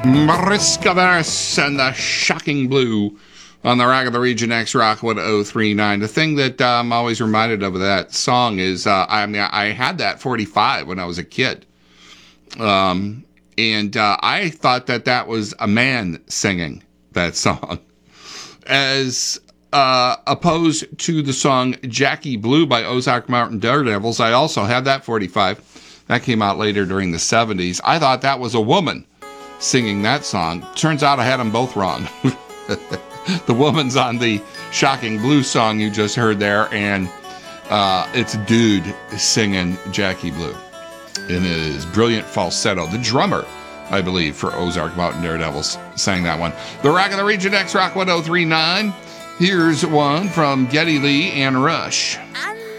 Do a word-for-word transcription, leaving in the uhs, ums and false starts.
Mariska Venice and the Shocking Blue on the Rock of the Region X Rock one oh three point nine. The thing that uh, I'm always reminded of that song is, uh, I mean, I had that forty-five when I was a kid. Um, and uh, I thought that that was a man singing that song. As uh, opposed to the song Jackie Blue by Ozark Mountain Daredevils, I also had that forty-five. That came out later during the seventies. I thought that was a woman singing that song. Turns out I had them both wrong. The woman's on the Shocking Blue song you just heard there, and uh, it's a dude singing Jackie Blue in his brilliant falsetto. The drummer, I believe, for Ozark Mountain Daredevils sang that one. The Rock of the Region X Rock one oh three point nine. Here's one from Geddy Lee and Rush. I